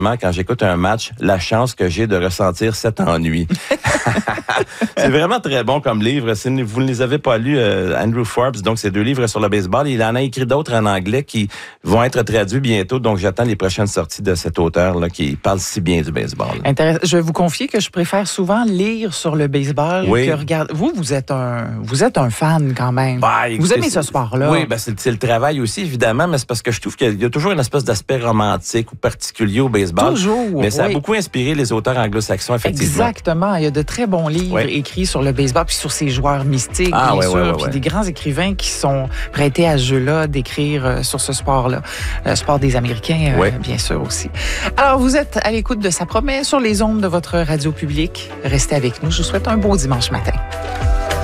quand j'écoute un match, la chance que j'ai de ressentir cet ennui. C'est vraiment très bon comme livre. Si vous ne les avez pas lus, Andrew Forbes, donc c'est 2 livres sur le baseball. Il en a écrit d'autres en anglais qui vont être traduits bientôt. Donc j'attends les prochaines sorties de cet auteur-là qui parle si bien du baseball. Intéressant. Je vais vous confier que je préfère souvent lire sur le baseball que regarder. Vous êtes un fan quand même. Écoutez, vous aimez ce sport-là. Oui, c'est le travail aussi, évidemment, mais c'est parce que je trouve qu'il y a toujours une espèce d'aspect romantique ou particulier au baseball. Toujours. Mais ça a beaucoup inspiré les auteurs anglo-saxons, effectivement. Exactement. Il y a de très bons livres écrits sur le baseball puis sur ces joueurs mystiques, bien sûr. Puis des grands écrivains qui sont prêtés à ce jeu-là d'écrire sur ce sport-là. Le sport des Américains, bien sûr aussi. Alors, vous êtes à l'écoute de Sa promesse sur les ondes de votre radio publique. Restez avec nous. Je vous souhaite un beau dimanche matin.